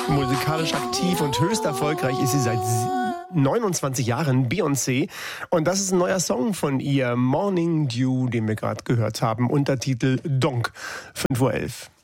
Musikalisch aktiv und höchst erfolgreich ist sie seit 29 Jahren, Beyoncé. Und das ist ein neuer Song von ihr, Morning Dew, den wir gerade gehört haben, Untertitel Donk, 5:11 Uhr.